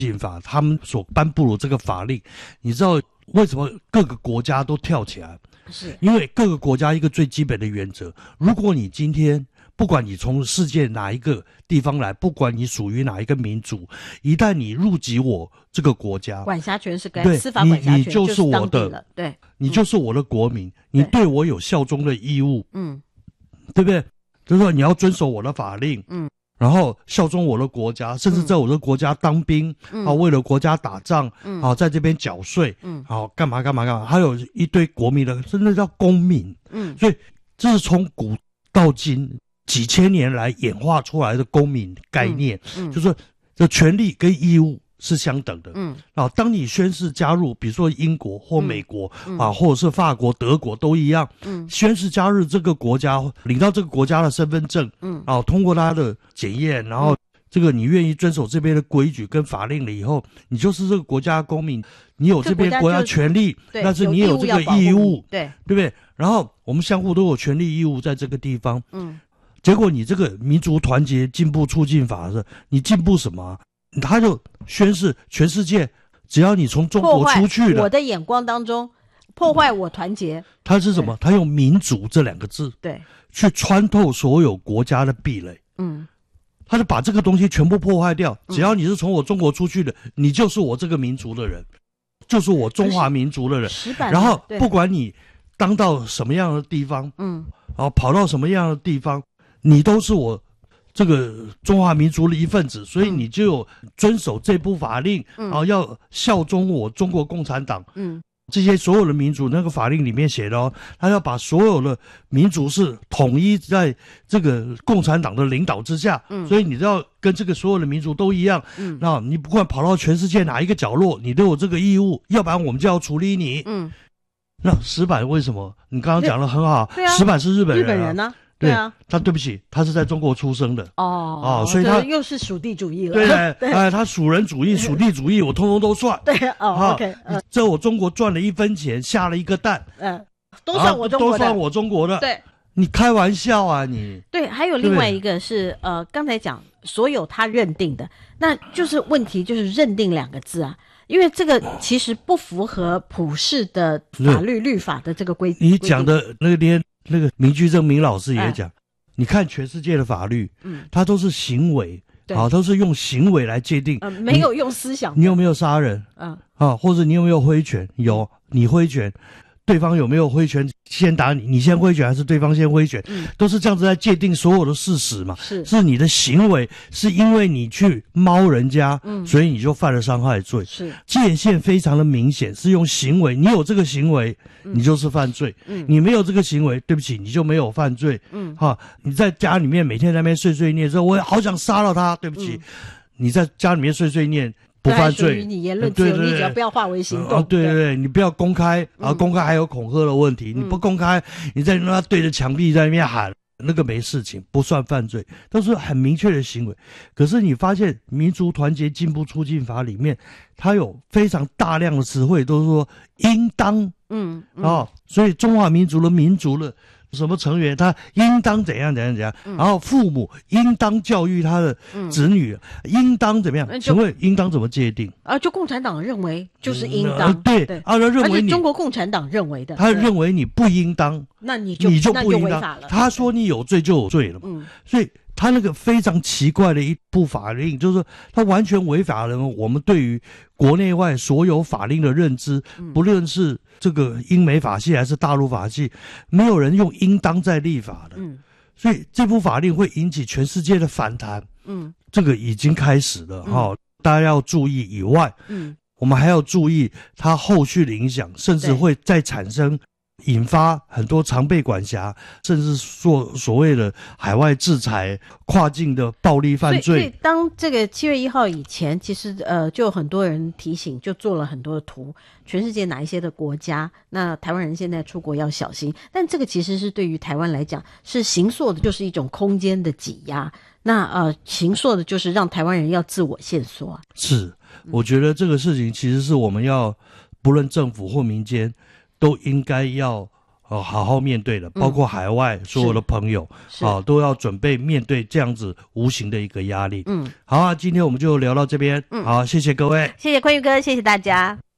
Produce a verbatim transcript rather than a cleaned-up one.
进法，他们所颁布的这个法令，你知道为什么各个国家都跳起来？ 是因为各个国家一个最基本的原则，如果你今天不管你从世界哪一个地方来，不管你属于哪一个民族，一旦你入籍我这个国家， 管辖权是该对司法管辖权你你就是我的当地了，对， 你就是我的国民，你对我有效忠的义务， 嗯， 对不对？就是说你要遵守我的法令， 嗯， 然后效忠我的国家，甚至在我的国家当兵， 嗯啊，为了国家打仗， 嗯啊，在这边缴税， 嗯， 好干嘛干嘛干嘛，还有一堆国民的，真的叫公民， 嗯， 所以这是从古到今几千年来演化出来的公民概念， 嗯嗯就是说这权利跟义务是相等的。 嗯， 啊，当你宣誓加入，比如说英国或美国、 嗯、 啊，或者是法国、德国都一样， 嗯， 宣誓加入这个国家，领到这个国家的身份证， 嗯， 啊，通过他的检验，然后这个你愿意遵守这边的规矩跟法令了以后，你就是这个国家的公民，你有这边国家权利，但是你有这个义务， 对对不对？然后我们相互都有权利义务在这个地方， 嗯。 结果你这个民族团结进步促进法是，你进步什么、啊？他就宣示全世界，只要你从中国出去了， 我的眼光当中破坏我团结。 他是什么？他用民族这两个字， 对， 去穿透所有国家的壁垒。 嗯， 他就把这个东西全部破坏掉。只要你是从我中国出去的，嗯、你就是我这个民族的人，就是我中华民族的人。然后不管你当到什么样的地方， 嗯， 然后跑到什么样的地方。你都是我这个中华民族的一份子，所以你就有遵守这部法令， 嗯、 然后要效忠我中国共产党。 嗯， 这些所有的民族那个法令里面写的哦，他要把所有的民族是统一在这个共产党的领导之下。嗯，所以你都要跟这个所有的民族都一样。嗯，那你不管跑到全世界哪一个角落，你都有这个义务，要不然我们就要处理你。 嗯， 那石板为什么？你刚刚讲的很好， 对啊， 石板是日本人、啊， 日本人呢、啊？ 对啊， 他对不起，他是在中国出生的哦哦，所以他又是属地主义了。 对，对哎，他属人主义、属地主义，我通通都算。 对哦 ，OK，、 嗯、这我中国赚了一分钱，下了一个蛋， 嗯，都算我中国的， 都算我中国的。 对， 你开玩笑啊你？ 对，还有另外一个是呃，刚才讲所有他认定的，那就是问题就是认定两个字啊。因为这个其实不符合普世的法律律法的这个规定。 你讲的那个连那个明居正明老师也讲、哎，你看全世界的法律，嗯，它都是行为，好，都是用行为来界定， 呃，没有用思想。 你有没有杀人？嗯，啊，或者你有没有挥拳？有，你挥拳。对方有没有挥拳先打你，你先挥拳还是对方先挥拳、嗯、都是这样子在界定所有的事实嘛。是是你的行为是因为你去猫人家、嗯、所以你就犯了伤害罪，是界限非常的明显，是用行为，你有这个行为、嗯、你就是犯罪、嗯、你没有这个行为对不起你就没有犯罪。嗯，哈，你在家里面每天在那边碎碎念说我好想杀了他，对不起、嗯、你在家里面碎碎念不犯罪， 属于你言论自由，你只要不要化为行动。 啊、对对对，你不要公开啊，公开还有恐吓的问题。嗯、你不公开，你在那对着墙壁在那边喊，那个没事情，不算犯罪，都是很明确的行为。可是你发现《民族团结进步促进法》里面，它有非常大量的词汇，都是说应当，嗯啊、嗯哦，所以中华民族的民族的。什么成员他应当怎样怎样怎样、嗯、然后父母应当教育他的子女、嗯、应当怎么样、嗯、请问应当怎么界定啊？就共产党认为就是应当、嗯呃、对, 对啊，他认为你中国共产党认为的， 他认为你不应当， 那你就你就不应当， 那就违法了。 他说你有罪就有罪了嘛。嗯，所以他那个非常奇怪的一部法令，就是说他完全违反了我们对于国内外所有法令的认知，嗯、不论是这个英美法系还是大陆法系，没有人用应当在立法的。嗯，所以这部法令会引起全世界的反弹。嗯，这个已经开始了哈、嗯，大家要注意以外，嗯，我们还要注意它后续的影响，甚至会再产生。引发很多常被管辖，甚至做所谓的海外制裁、跨境的暴力犯罪。 所以，所以当这个七月一号以前，其实呃，就很多人提醒，就做了很多的图，全世界哪一些的国家，那台湾人现在出国要小心。但这个其实是对于台湾来讲，是形塑的，就是一种空间的挤压。那呃，形塑的就是让台湾人要自我限缩啊。 是，我觉得这个事情其实是我们要，不论政府或民间。都应该要哦，好好面对的，包括海外所有的朋友，啊、哦，都要准备面对这样子无形的一个压力。嗯，好啊，今天我们就聊到这边。嗯，好，谢谢各位， 谢谢坤玉哥，谢谢大家。